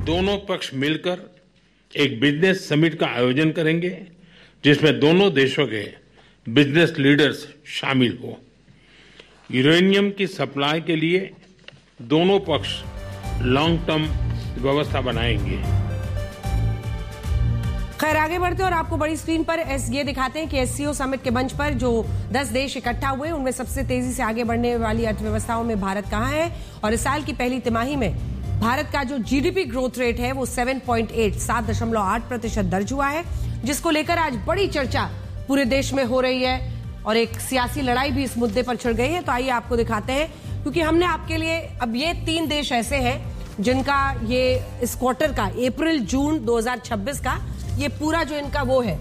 दोनों पक्ष मिलकर एक बिजनेस समिट का आयोजन करेंगे जिसमें दोनों देशों के बिजनेस लीडर्स शामिल हो। यूरेनियम की सप्लाई के लिए दोनों पक्ष लॉन्ग टर्म व्यवस्था बनाएंगे। खैर, आगे बढ़ते और आपको बड़ी स्क्रीन पर ये दिखाते हैं कि एससीओ समिट के मंच पर जो 10 देश इकट्ठा हुए उनमें सबसे तेजी से आगे बढ़ने वाली अर्थव्यवस्थाओं में भारत कहां है। और इस साल की पहली तिमाही में भारत का जो जीडीपी ग्रोथ रेट है वो 7.8% दर्ज हुआ है, जिसको लेकर आज बड़ी चर्चा पूरे देश में हो रही है और एक सियासी लड़ाई भी इस मुद्दे पर छिड़ गई है। तो आइए आपको दिखाते हैं, क्योंकि हमने आपके लिए अब ये 3 देश ऐसे हैं जिनका ये इस क्वार्टर का अप्रैल जून 2026 का ये पूरा जो इनका वो है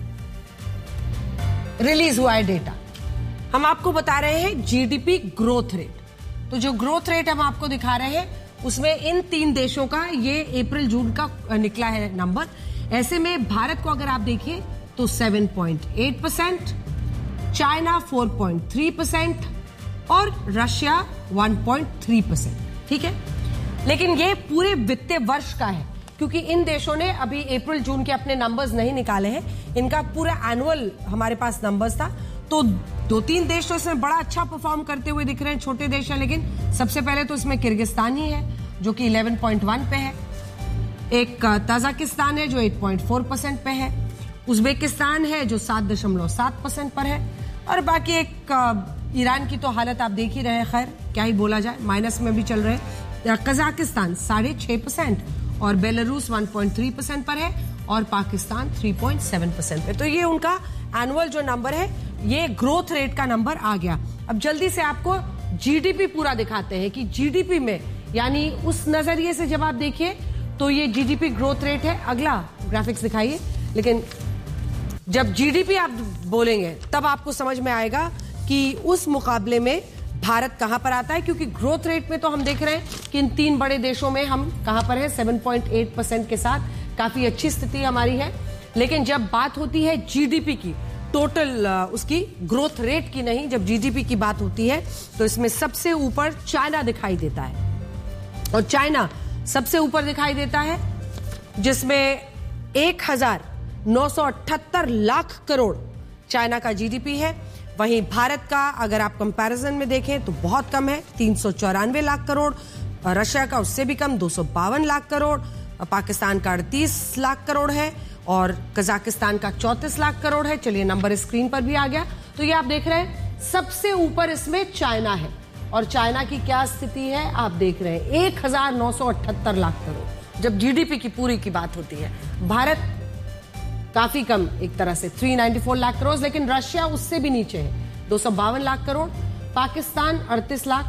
रिलीज हुआ है डेटा। हम आपको बता रहे हैं जीडीपी ग्रोथ रेट। तो जो ग्रोथ रेट हम आपको दिखा रहे हैं उसमें इन 3 देशों का ये अप्रैल जून का निकला है नंबर। ऐसे में भारत को अगर आप देखिए तो 7.8%, चाइना 4.3% और रशिया 1.3%। ठीक है, लेकिन ये पूरे वित्तीय वर्ष का है, क्योंकि इन देशों ने अभी अप्रैल जून के अपने नंबर्स नहीं निकाले हैं। इनका पूरा एनुअल हमारे पास नंबर्स था। तो 2-3 देश तो इसमें बड़ा अच्छा परफॉर्म करते हुए दिख रहे हैं, छोटे देश हैं, लेकिन सबसे पहले तो इसमें किर्गिस्तान ही है जो कि 11.1 पे है, एक ताजिकिस्तान है जो 8.4% पे है, उज्बेकिस्तान है जो 7.7% पर है, और बाकी एक ईरान की तो हालत आप देख ही रहे हैं, खैर क्या ही बोला जाए, माइनस में भी चल रहे हैं। कजाकिस्तान 6.5% और बेलारूस 1.3% पर है और पाकिस्तान 3.7% पे। तो ये उनका एनुअल जो नंबर है, ये ग्रोथ रेट का नंबर आ गया। अब जल्दी से आपको जीडीपी पूरा दिखाते हैं कि जीडीपी में, यानी उस नजरिए से जब आप देखिए तो ये जीडीपी ग्रोथ रेट है। अगला ग्राफिक्स दिखाइए। लेकिन जब जीडीपी आप बोलेंगे तब आपको समझ में आएगा कि उस मुकाबले में भारत कहां पर आता है, क्योंकि ग्रोथ रेट में तो हम देख रहे हैं कि इन 3 बड़े देशों में हम कहां पर है, 7.8% के साथ काफी अच्छी स्थिति हमारी है। लेकिन जब बात होती है जीडीपी की, टोटल उसकी ग्रोथ रेट की नहीं, जब जीडीपी की बात होती है तो इसमें सबसे ऊपर चाइना दिखाई देता है। और चाइना सबसे ऊपर दिखाई देता है जिसमें 1978 लाख करोड़ चाइना का जीडीपी है। वहीं भारत का अगर आप कंपैरिजन में देखें तो बहुत कम है, 394 लाख करोड़। रशिया का उससे भी कम 252 लाख करोड़, पाकिस्तान का 38 लाख करोड़ है और कजाकिस्तान का 34 लाख करोड़ है। चलिए नंबर स्क्रीन पर भी आ गया। तो ये आप देख रहे हैं सबसे ऊपर इसमें चाइना है, और चाइना की क्या स्थिति है आप देख रहे हैं, 1978 लाख करोड़ जब जीडीपी की पूरी की बात होती है। भारत काफी कम एक तरह से 394 लाख करोड़, लेकिन रशिया उससे भी नीचे है, 252 lakh crore. Pakistan 38 lakh,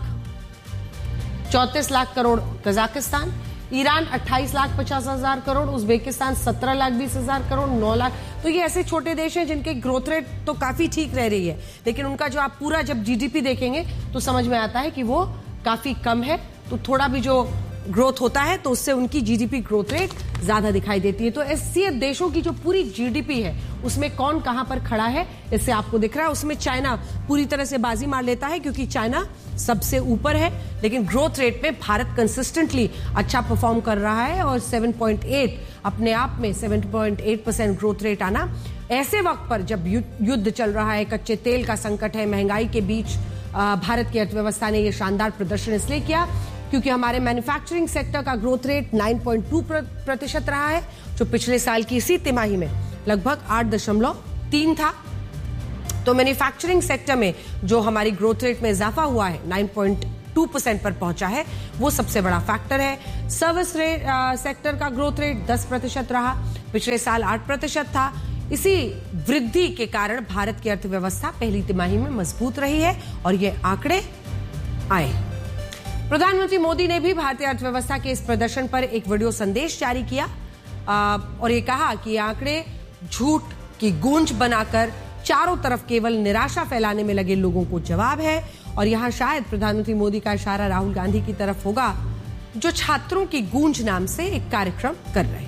34 lakh crore Kazakhstan, Iran 28,50,000 crore, Uzbekistan 17,20,000 crore, 9 lakh. तो ये ऐसे छोटे देश हैं जिनके ग्रोथ रेट तो काफी ठीक रह रही है, लेकिन उनका जो आप पूरा जब जीडीपी देखेंगे तो समझ में आता है कि वो काफी कम है। तो थोड़ा भी जो ग्रोथ होता है तो उससे उनकी जीडीपी ग्रोथ रेट ज्यादा दिखाई देती है। तो एससीओ देशों की जो पूरी जीडीपी है उसमें कौन कहां पर खड़ा है इससे आपको दिख रहा है। उसमें चाइना पूरी तरह से बाजी मार लेता है क्योंकि चाइना सबसे ऊपर है, लेकिन ग्रोथ रेट में भारत कंसिस्टेंटली अच्छा परफॉर्म कर रहा है और 7.8 अपने आप में 7.8% ग्रोथ रेट आना ऐसे वक्त पर जब युद्ध चल रहा है, कच्चे तेल का संकट है, महंगाई के बीच भारत की अर्थव्यवस्था ने यह शानदार प्रदर्शन इसलिए किया क्योंकि हमारे मैन्युफैक्चरिंग सेक्टर का ग्रोथ रेट 9.2% रहा है, जो पिछले साल की इसी तिमाही में लगभग 8.3 था। तो मैन्युफैक्चरिंग सेक्टर में जो हमारी ग्रोथ रेट में इजाफा हुआ है 9.2% पर पहुंचा है, वो सबसे बड़ा फैक्टर है। सर्विस सेक्टर का ग्रोथ रेट 10% रहा, पिछले साल 8% था। इसी वृद्धि के कारण भारत की अर्थव्यवस्था पहली तिमाही में मजबूत रही है और ये आंकड़े आए। प्रधानमंत्री मोदी ने भी भारतीय अर्थव्यवस्था के इस प्रदर्शन पर एक वीडियो संदेश जारी किया और ये कहा कि ये आंकड़े झूठ की गूंज बनाकर चारों तरफ केवल निराशा फैलाने में लगे लोगों को जवाब है। और यहां शायद प्रधानमंत्री मोदी का इशारा राहुल गांधी की तरफ होगा, जो छात्रों की गूंज नाम से एक कार्यक्रम कर रहे हैं।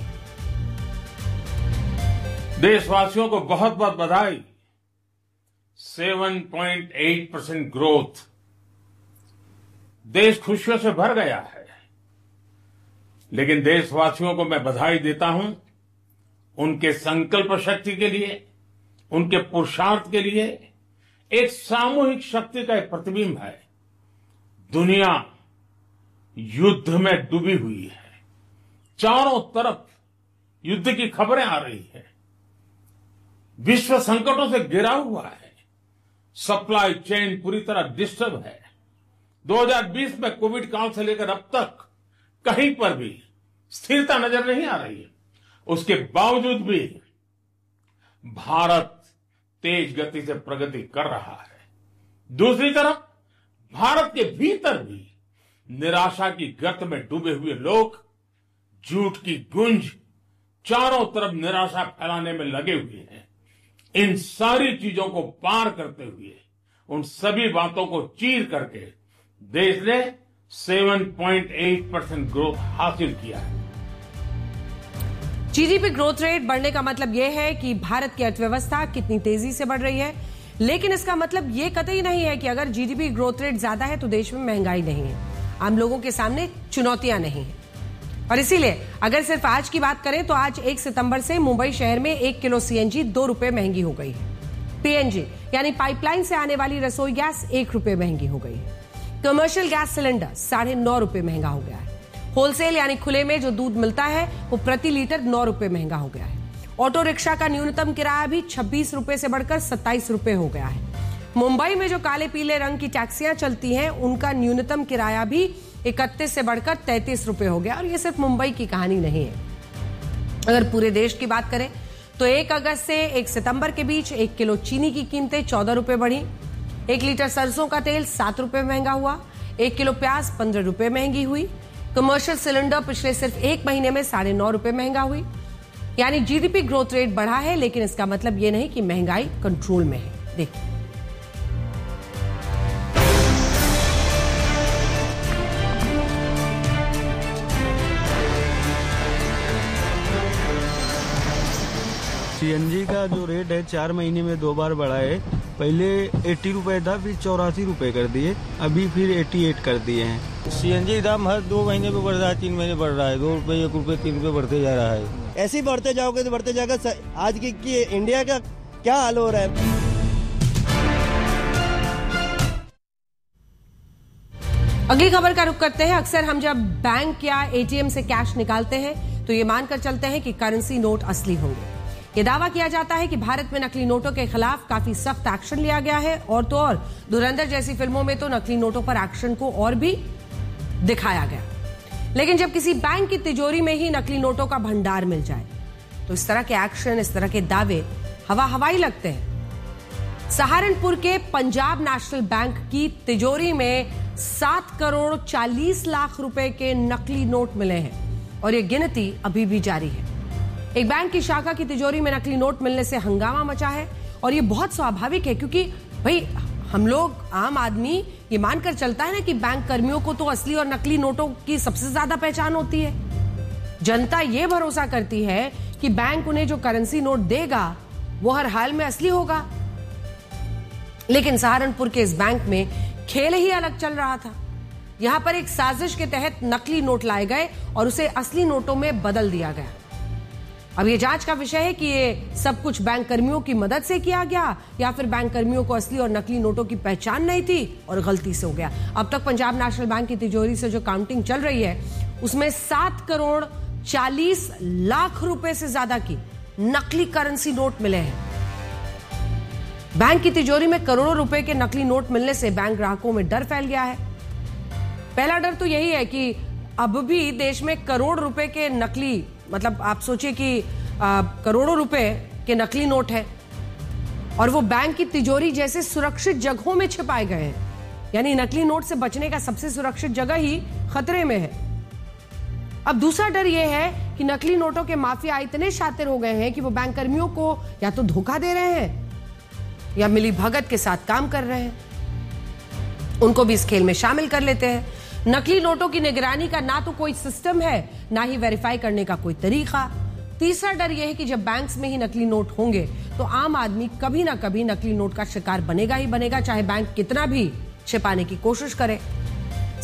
देशवासियों को बहुत बहुत बधाई। 7.8% ग्रोथ, देश खुशियों से भर गया है। लेकिन देशवासियों को मैं बधाई देता हूं उनके संकल्प शक्ति के लिए, उनके पुरुषार्थ के लिए। एक सामूहिक शक्ति का एक प्रतिबिंब है। दुनिया युद्ध में डूबी हुई है, चारों तरफ युद्ध की खबरें आ रही है, विश्व संकटों से घिरा हुआ है, सप्लाई चेन पूरी तरह डिस्टर्ब है। 2020 में कोविड काल से लेकर अब तक कहीं पर भी स्थिरता नजर नहीं आ रही है। उसके बावजूद भी भारत तेज गति से प्रगति कर रहा है। दूसरी तरफ भारत के भीतर भी निराशा की गर्त में डूबे हुए लोग, झूठ की गूंज, चारों तरफ निराशा फैलाने में लगे हुए हैं। इन सारी चीजों को पार करते हुए, उन सभी बातों को चीर करके देश ने 7.8% ग्रोथ हासिल किया है। जीडीपी ग्रोथ रेट बढ़ने का मतलब यह है कि भारत की अर्थव्यवस्था कितनी तेजी से बढ़ रही है, लेकिन इसका मतलब यह कतई नहीं है कि अगर जीडीपी ग्रोथ रेट ज्यादा है तो देश में महंगाई नहीं है, आम लोगों के सामने चुनौतियां नहीं है। और इसीलिए अगर सिर्फ आज की बात करें तो आज 1 सितंबर से मुंबई शहर में 1 किलो सीएनजी 2 रुपए महंगी हो गई है। पीएनजी यानी पाइपलाइन से आने वाली रसोई गैस 1 रुपए महंगी हो गई है। कमर्शियल गैस सिलेंडर 9.5 रुपए महंगा हो गया है। होलसेल यानी खुले में जो दूध मिलता है वो प्रति लीटर 9 रुपए महंगा हो गया है। ऑटो रिक्शा का न्यूनतम किराया भी 26 रुपए से बढ़कर 27 रुपए हो गया है। मुंबई में जो काले पीले रंग की टैक्सियां चलती हैं उनका न्यूनतम किराया भी 31 से बढ़कर 33 रुपए हो गया। और ये सिर्फ मुंबई की कहानी नहीं है, अगर पूरे देश की बात करें तो 1 अगस्त से 1 सितंबर के बीच 1 किलो चीनी की कीमतें 14 रुपए बढ़ी, 1 लीटर सरसों का तेल 7 रुपए महंगा हुआ, 1 किलो प्याज 15 रुपए महंगी हुई। कमर्शियल सिलेंडर पिछले सिर्फ 1 महीने में 9.5 रुपए महंगा हुई। यानी जीडीपी ग्रोथ रेट बढ़ा है, लेकिन इसका मतलब यह नहीं कि महंगाई कंट्रोल में है। देखिए, सीएनजी का जो रेट है 4 महीने में 2 बार बढ़ा है। पहले 80 रुपए था, फिर 84 रुपए कर दिए, अभी फिर 88 कर दिए हैं। सीएनजी दाम हर 2 महीने पे बढ़ रहा है, 3 महीने बढ़ रहा है, 2 रुपए 1 रुपए 3 रुपए बढ़ते जा रहा है। ऐसे ही बढ़ते जाओगे तो बढ़ते जाएगा। आज की इंडिया का क्या हाल हो रहा है। अगली खबर का रुख करते हैं। अक्सर हम जब बैंक या एटीएम से कैश निकालते हैं तो ये मानकर चलते हैं कि करेंसी नोट असली होंगे। ये दावा किया जाता है कि भारत में नकली नोटों के खिलाफ काफी सख्त एक्शन लिया गया है, और तो और धुरंधर जैसी फिल्मों में तो नकली नोटों पर एक्शन को और भी दिखाया गया। लेकिन जब किसी बैंक की तिजोरी में ही नकली नोटों का भंडार मिल जाए तो इस तरह के एक्शन, इस तरह के दावे हवाई लगते हैं। सहारनपुर के पंजाब नेशनल बैंक की तिजोरी में 7 करोड़ 40 लाख रुपए के नकली नोट मिले हैं और ये गिनती अभी भी जारी है। एक बैंक की शाखा की तिजोरी में नकली नोट मिलने से हंगामा मचा है और ये बहुत स्वाभाविक है, क्योंकि भाई हम लोग आम आदमी ये मानकर चलता है ना कि बैंक कर्मियों को तो असली और नकली नोटों की सबसे ज्यादा पहचान होती है। जनता ये भरोसा करती है कि बैंक उन्हें जो करेंसी नोट देगा वो हर हाल में असली होगा। लेकिन सहारनपुर के इस बैंक में खेल ही अलग चल रहा था। यहां पर एक साजिश के तहत नकली नोट लाए गए और उसे असली नोटों में बदल दिया गया। अब ये जांच का विषय है कि ये सब कुछ बैंक कर्मियों की मदद से किया गया या फिर बैंक कर्मियों को असली और नकली नोटों की पहचान नहीं थी और गलती से हो गया। अब तक पंजाब नेशनल बैंक की तिजोरी से जो काउंटिंग चल रही है उसमें 7 करोड़ 40 लाख रुपए से ज्यादा की नकली करेंसी नोट मिले हैं। बैंक की तिजोरी में करोड़ों रुपए के नकली नोट मिलने से बैंक ग्राहकों में डर फैल गया है। पहला डर तो यही है कि अब भी देश में करोड़ रुपए के नकली, मतलब आप सोचिए कि करोड़ों रुपए के नकली नोट है और वो बैंक की तिजोरी जैसे सुरक्षित जगहों में छिपाए गए हैं। यानी नकली नोट से बचने का सबसे सुरक्षित जगह ही खतरे में है। अब दूसरा डर यह है कि नकली नोटों के माफिया इतने शातिर हो गए हैं कि वो बैंक कर्मियों को या तो धोखा दे रहे हैं या मिली भगत के साथ काम कर रहे हैं, उनको भी इस खेल में शामिल कर लेते हैं। नकली नोटों की निगरानी का ना तो कोई सिस्टम है, ना ही वेरीफाई करने का कोई तरीका। तीसरा डर यह है कि जब बैंक्स में ही नकली नोट होंगे तो आम आदमी कभी ना कभी नकली नोट का शिकार बनेगा ही बनेगा, चाहे बैंक कितना भी छिपाने की कोशिश करे।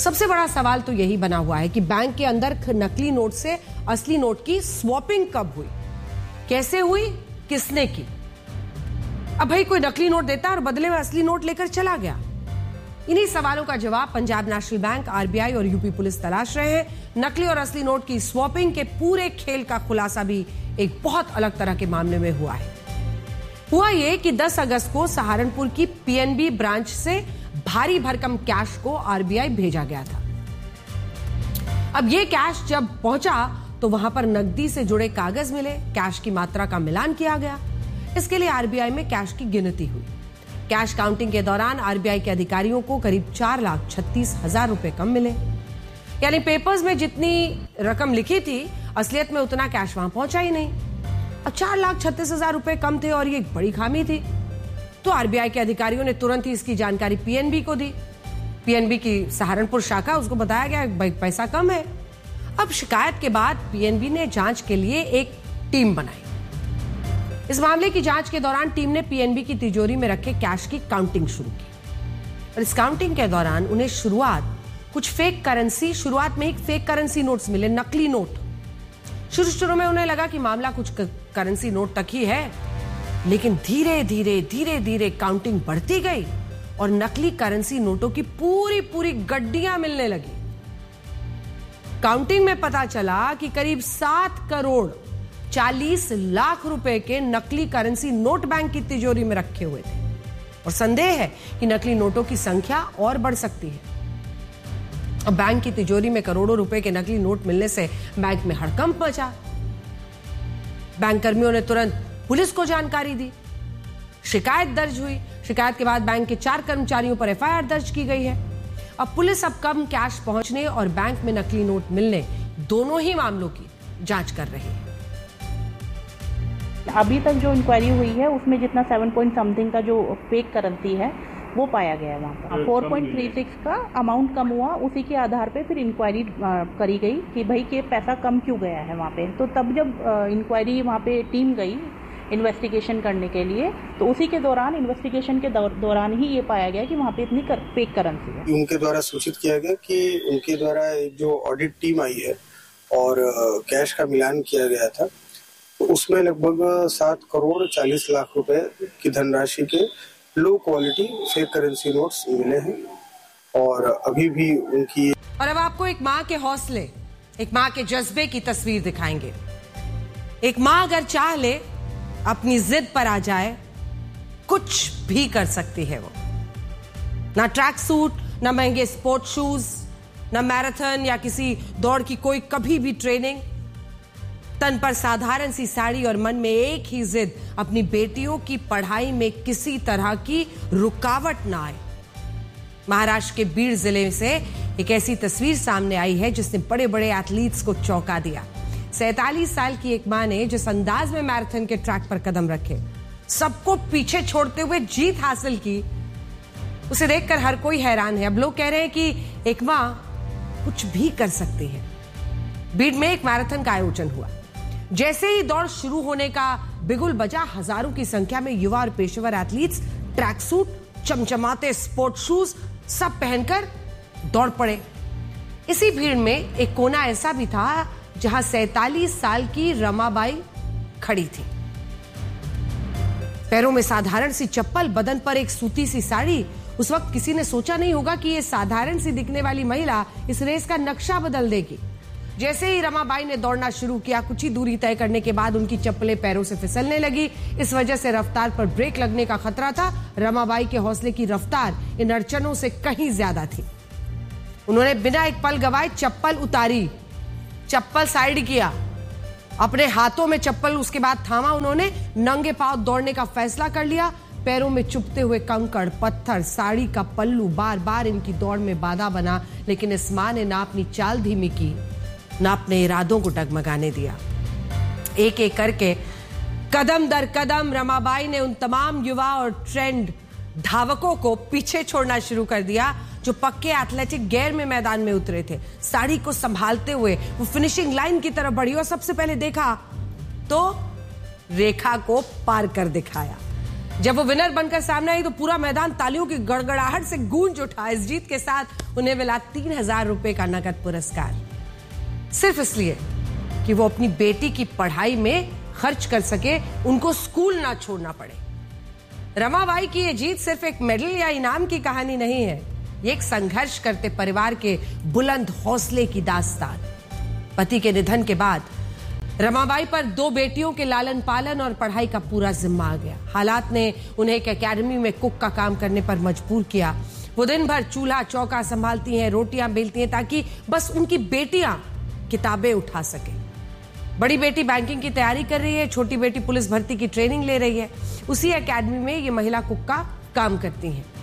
सबसे बड़ा सवाल तो यही बना हुआ है कि बैंक के अंदर नकली नोट से असली नोट की स्वैपिंग कब हुई, कैसे हुई, किसने की। अब भाई कोई नकली नोट देता और बदले में असली नोट लेकर चला गया। इन्हीं सवालों का जवाब पंजाब नेशनल बैंक, आरबीआई और यूपी पुलिस तलाश रहे हैं। नकली और असली नोट की स्वैपिंग के पूरे खेल का खुलासा भी एक बहुत अलग तरह के मामले में हुआ है। हुआ यह कि 10 अगस्त को सहारनपुर की पीएनबी ब्रांच से भारी भरकम कैश को आरबीआई भेजा गया था। अब यह कैश जब पहुंचा तो वहां पर नकदी से जुड़े कागज मिले, कैश की मात्रा का मिलान किया गया। इसके लिए आरबीआई में कैश की गिनती हुई। कैश काउंटिंग के दौरान आरबीआई के अधिकारियों को करीब 4,36,000 रुपए कम मिले। यानी पेपर्स में जितनी रकम लिखी थी, असलियत में उतना कैश वहां पहुंचा ही नहीं। अब 4,36,000 रुपए कम थे और ये एक बड़ी खामी थी। तो आरबीआई के अधिकारियों ने तुरंत ही इसकी जानकारी पीएनबी को दी। पीएनबी की सहारनपुर शाखा, उसको बताया गया भाई पैसा कम है। अब शिकायत के बाद पीएनबी ने जांच के लिए एक टीम बनाई। इस मामले की जांच के दौरान टीम ने पीएनबी की तिजोरी में रखे कैश की काउंटिंग शुरू की और इस काउंटिंग के दौरान उन्हें शुरुआत में एक फेक करेंसी नोट्स मिले, नकली नोट। शुरू में उन्हें लगा कि मामला कुछ करेंसी नोट तक ही है, लेकिन धीरे धीरे काउंटिंग बढ़ती गई और नकली करेंसी नोटों की पूरी गड्डियां मिलने लगी। काउंटिंग में पता चला कि करीब 7,40,00,000 रुपए के नकली करेंसी नोट बैंक की तिजोरी में रखे हुए थे और संदेह है कि नकली नोटों की संख्या और बढ़ सकती है। अब बैंक की तिजोरी में करोड़ों रुपए के नकली नोट मिलने से बैंक में हड़कंप मचा। बैंक कर्मियों ने तुरंत पुलिस को जानकारी दी। शिकायत दर्ज हुई। शिकायत के बाद बैंक के 4 कर्मचारियों पर एफआईआर दर्ज की गई है। अब पुलिस कम कैश पहुंचने और बैंक में नकली नोट मिलने, दोनों ही मामलों की जांच कर रही है। अभी तक जो इंक्वायरी हुई है उसमें जितना 7 पॉइंट समथिंग का जो फेक करेंसी है वो पाया गया है। वहाँ पर 4.36 का अमाउंट कम हुआ, उसी के आधार पे फिर इंक्वायरी करी गई कि भाई के पैसा कम क्यों गया है वहाँ पे। तो तब जब इंक्वायरी वहाँ पे टीम गई इन्वेस्टिगेशन करने के लिए, तो उसी के दौरान इन्वेस्टिगेशन के दौरान ही ये पाया गया कि वहाँ पे इतनी फेक करेंसी है। उनके द्वारा सूचित किया गया कि उनके द्वारा जो ऑडिट टीम आई है और कैश का मिलान किया गया था, तो उसमें लगभग 7,40,00,000 रुपए की धनराशि के low quality fake currency notes मिले हैं और अभी भी उनकी। और अब आपको एक माँ के हौसले, एक माँ के जज्बे की तस्वीर दिखाएंगे। एक माँ अगर चाह ले, अपनी जिद पर आ जाए, कुछ भी कर सकती है वो। ना ट्रैक सूट, ना महंगे स्पोर्ट शूज, ना मैराथन या किसी दौड़ की कोई कभी भी ट्रेनिंग। तन पर साधारण सी साड़ी और मन में एक ही जिद, अपनी बेटियों की पढ़ाई में किसी तरह की रुकावट ना आए। महाराष्ट्र के बीड जिले से एक ऐसी तस्वीर सामने आई है जिसने बड़े बड़े एथलीट्स को चौंका दिया। 47 साल की एक मां ने जिस अंदाज में मैराथन के ट्रैक पर कदम रखे, सबको पीछे छोड़ते हुए जीत हासिल की, उसे देखकर हर कोई हैरान है। अब लोग कह रहे हैं कि एक मां कुछ भी कर सकती है। बीड में एक मैराथन का आयोजन हुआ। जैसे ही दौड़ शुरू होने का बिगुल बजा, हजारों की संख्या में युवा और पेशेवर athletes track suit, चमचमाते sport shoes सब पहनकर दौड़ पड़े। इसी भीड़ में एक कोना ऐसा भी था जहां 47 साल की रमाबाई खड़ी थी। पैरों में साधारण सी चप्पल, बदन पर एक सूती सी साड़ी। उस वक्त किसी ने सोचा नहीं होगा कि ये साधारण सी दिखने वाली महिला इस रेस का नक्शा बदल देगी। जैसे ही रमाबाई ने दौड़ना शुरू किया, कुछ ही दूरी तय करने के बाद उनकी चप्पलें पैरों से फिसलने लगी। इस वजह से रफ्तार पर ब्रेक लगने का खतरा था। रमाबाई के हौसले की रफ्तार इन अड़चनों से कहीं ज्यादा थी। उन्होंने बिना एक पल गवाए चप्पल उतारी, चप्पल साइड किया, अपने हाथों में चप्पल उसके बाद थामा। उन्होंने नंगे पांव दौड़ने का फैसला कर लिया। पैरों में चुभते हुए कंकड़, पत्थर, साड़ी का पल्लू बार बार इनकी दौड़ में बाधा बना। लेकिन इस मां ने ना अपनी चाल धीमी की, ना अपने इरादों को डगमगाने दिया। एक एक करके, कदम दर कदम रमाबाई ने उन तमाम युवा और ट्रेंड धावकों को पीछे छोड़ना शुरू कर दिया जो पक्के एथलेटिक गेयर में मैदान में उतरे थे। साड़ी को संभालते हुए वो फिनिशिंग लाइन की तरफ बढ़ी और सबसे पहले देखा तो रेखा को पार कर दिखाया। जब वो विनर बनकर सामने आई तो पूरा मैदान तालियों की गड़गड़ाहट से गूंज उठा। इस जीत के साथ उन्हें मिला 3,000 रुपए का नकद पुरस्कार, सिर्फ इसलिए कि वो अपनी बेटी की पढ़ाई में खर्च कर सके, उनको स्कूल ना छोड़ना पड़े। रमाबाई की ये जीत सिर्फ एक मेडल या इनाम की कहानी नहीं है, ये एक संघर्ष करते परिवार के बुलंद हौसले की दास्तान। पति के निधन के बाद रमाबाई पर 2 बेटियों के लालन पालन और पढ़ाई का पूरा जिम्मा आ गया। हालात ने उन्हें एक एकेडमी में कुक का काम करने पर मजबूर किया। वो दिन भर चूल्हा चौका संभालती हैं, रोटियां बेलती हैं, ताकि बस उनकी बेटियां किताबें उठा सके। बड़ी बेटी बैंकिंग की तैयारी कर रही है, छोटी बेटी पुलिस भर्ती की ट्रेनिंग ले रही है। उसी एकेडमी में ये महिला कुक का काम करती हैं।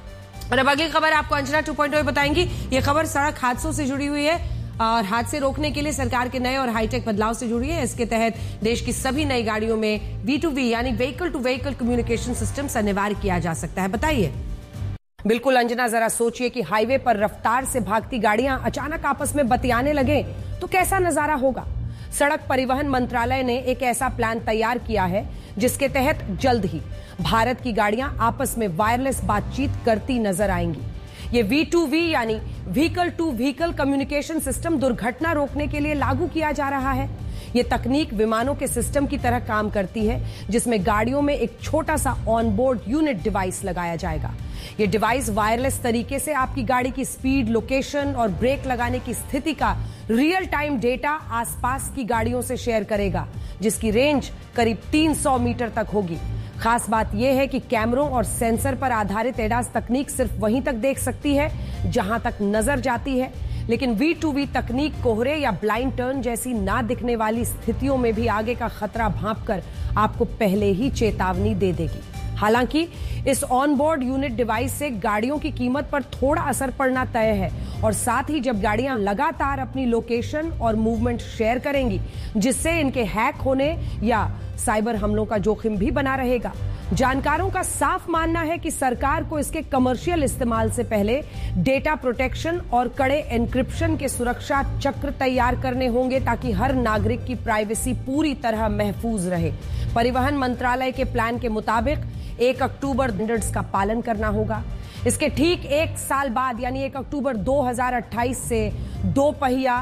और अब अगली खबर आपको अंजना 2.0 बताएंगी। ये खबर सड़क हादसों से जुड़ी हुई है और हादसे रोकने के लिए सरकार के नए और हाईटेक बदलाव से जुड़ी है। इसके तहत देश की सभी नई गाड़ियों में V2V यानी vehicle to vehicle communication system अनिवार्य किया जा सकता है। बताइए। बिल्कुल अंजना, जरा सोचिए कि हाईवे पर रफ्तार से भागती गाड़ियां अचानक आपस में बतियाने लगे तो कैसा नजारा होगा। सड़क परिवहन मंत्रालय ने एक ऐसा प्लान तैयार किया है जिसके तहत जल्द ही भारत की गाड़ियां आपस में वायरलेस बातचीत करती नजर आएंगी। ये V2V यानी vehicle to vehicle communication system दुर्घटना रोकने के लिए लागू किया जा रहा है। ये तकनीक विमानों के सिस्टम की तरह काम करती है, जिसमें गाड़ियों में एक छोटा सा ऑनबोर्ड यूनिट डिवाइस लगाया जाएगा। ये डिवाइस वायरलेस तरीके से आपकी गाड़ी की स्पीड, लोकेशन और ब्रेक लगाने की स्थिति का रियल टाइम डेटा आसपास की गाड़ियों से शेयर करेगा, जिसकी रेंज करीब 300 मीटर तक होगी। खास बात यह है कि कैमरों और सेंसर पर आधारित एडास तकनीक सिर्फ वहीं तक देख सकती है जहां तक नजर जाती है, लेकिन V2V तकनीक कोहरे या ब्लाइंड टर्न जैसी ना दिखने वाली स्थितियों में भी आगे का खतरा भांपकर आपको पहले ही चेतावनी दे देगी। हालांकि इस ऑनबोर्ड यूनिट डिवाइस से गाड़ियों की कीमत पर थोड़ा असर पड़ना तय है, और साथ ही जब गाड़ियां लगातार अपनी लोकेशन और मूवमेंट शेयर करेंगी, जिससे इनके हैक होने या साइबर हमलों का जोखिम भी बना रहेगा। जानकारों का साफ मानना है कि सरकार को इसके कमर्शियल इस्तेमाल से पहले डेटा प्रोटेक्शन और कड़े एन्क्रिप्शन के सुरक्षा चक्र तैयार करने होंगे, ताकि हर नागरिक की प्राइवेसी पूरी तरह महफूज रहे। परिवहन मंत्रालय के प्लान के मुताबिक 1 अक्टूबर स्टैंडर्ड्स का पालन करना होगा। इसके ठीक 1 साल बाद यानी 1 अक्टूबर 2028 से 2 पहिया,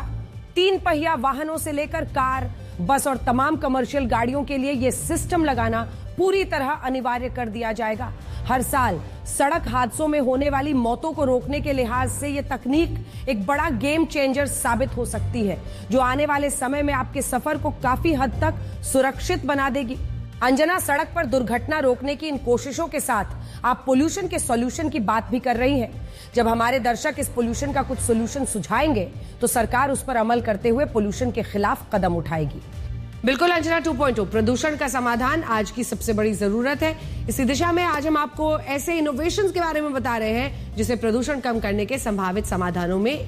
3 पहिया वाहनों से लेकर कार, बस और तमाम कमर्शियल गाड़ियों के लिए यह सिस्टम लगाना पूरी तरह अनिवार्य कर दिया जाएगा। हर साल सड़क हादसों में होने वाली मौतों को रोकने के लिहाज से यह तकनीक एक बड़ा गेम चेंजर साबित हो सकती है, जो आने वाले समय में आपके सफर को काफी हद तक सुरक्षित बना देगी। अंजना, सड़क पर दुर्घटना रोकने की इन कोशिशों के साथ आप पोल्यूशन के सॉल्यूशन की बात भी कर रही हैं। जब हमारे दर्शक इस पोल्यूशन का कुछ सॉल्यूशन सुझाएंगे तो सरकार उस पर अमल करते हुए पोल्यूशन के खिलाफ कदम उठाएगी। बिल्कुल अंजना 2.0, प्रदूषण का समाधान आज की सबसे बड़ी जरूरत है। इसी दिशा में आज हम आपको ऐसे इनोवेशंस के बारे में बता रहे हैं जिसे प्रदूषण कम करने के संभावित समाधानों में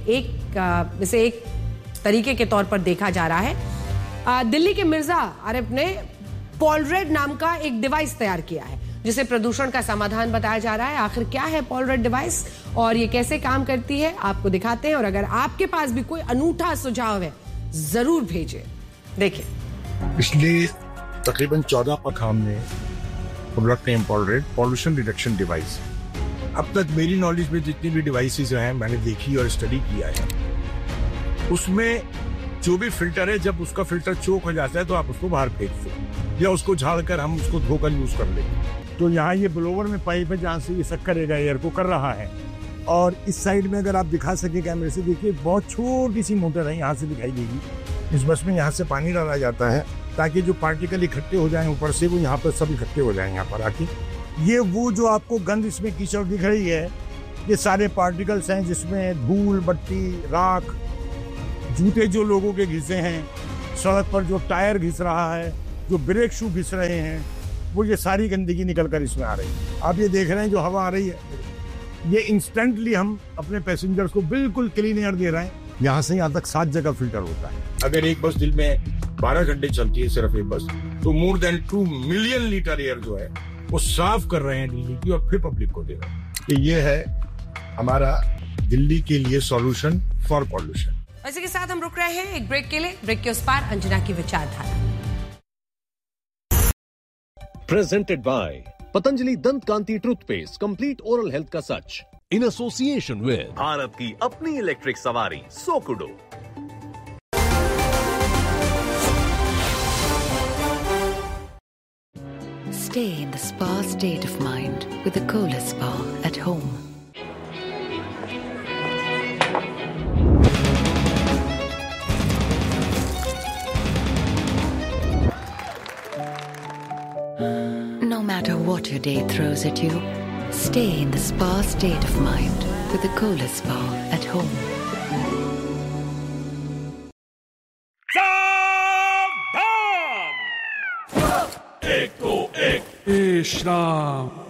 एक तरीके के तौर पर देखा जा रहा है। दिल्ली के मिर्जा आरिफ ने पॉलरेड नाम का एक डिवाइस तैयार किया है, जिसे प्रदूषण का समाधान बताया जा रहा है। आखिर क्या है पॉलरेड डिवाइस और ये कैसे काम करती है, आपको दिखाते हैं। और अगर आपके पास भी कोई अनूठा सुझाव है, जरूर भेजिए। देखिए, पिछले तकरीबन 14 पक हमने product name पॉलरेड pollution reduction device. अब तक मेरी नॉलेज में जितनी भी डिवाइसेस हैं मैंने देखी और स्टडी किया है, उसमें जो भी फिल्टर है, जब उसका फिल्टर चोक हो जाता है तो आप उसको बाहर फेंक दो या उसको झाड़कर हम उसको धोकर यूज कर लेंगे। तो यहाँ ये ब्लोवर में पाइप है जहाँ से ये सक करेगा, एयर को कर रहा है। और इस साइड में अगर आप दिखा सके कैमरे से, देखिए बहुत छोटी सी मोटर है, यहाँ से दिखाई देगी। इस बस में यहाँ से पानी डाला जाता है ताकि जो पार्टिकल इकट्ठे हो जाएं ऊपर से, वो यहाँ पर सब इकट्ठे हो जाएं यहाँ पर आके। ये वो जो आपको गंद इसमें कीचड़ दिख रही है, ये सारे पार्टिकल्स हैं जिसमें धूल, मट्टी, राख, जूते जो लोगों के घिसे हैं, सड़क पर जो टायर घिस रहा है, जो ब्रेक शू घिस रहे हैं, वो ये सारी गंदगी निकल कर इसमें आ रही है। आप ये देख रहे हैं जो हवा आ रही है, ये इंस्टेंटली हम अपने पैसेंजर्स को बिल्कुल क्लीन एयर दे रहे हैं। यहाँ से यहाँ तक 7 जगह फिल्टर होता है। अगर एक बस दिन में 12 घंटे चलती है, सिर्फ एक बस, तो more than 2 million litre air जो है वो साफ कर रहे हैं दिल्ली की और फिर पब्लिक को दे रहे हैं। तो ये है हमारा दिल्ली के लिए सॉल्यूशन फॉर पॉल्यूशन। इसी के साथ हम रुक रहे हैं एक ब्रेक के लिए। ब्रेक के उस पार अंजना की विचारधारा। प्रेजेंटेड बाय पतंजलि दंत कांति टूथपेस्ट, कंप्लीट ओरल हेल्थ का सच। इन एसोसिएशन विद भारत की अपनी इलेक्ट्रिक सवारी सोकुडो। Stay in the spa state of mind with the Kohler Spa at home. No matter what your day throws at you, stay in the spa state of mind with the Kohler Spa at home. एक तो एक श्राम